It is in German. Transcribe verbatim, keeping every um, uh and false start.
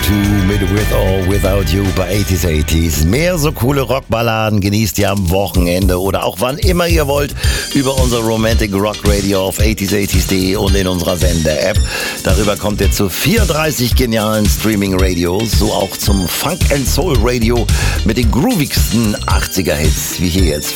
mit With or Without You bei achtziger achtziger. Mehr so coole Rockballaden genießt ihr am Wochenende oder auch wann immer ihr wollt über unser Romantic Rock Radio auf achtziger achtziger punkt de und in unserer Sender-App. Darüber kommt ihr zu vierunddreißig genialen Streaming-Radios, so auch zum Funk and Soul Radio mit den groovigsten achtziger Hits, wie hier jetzt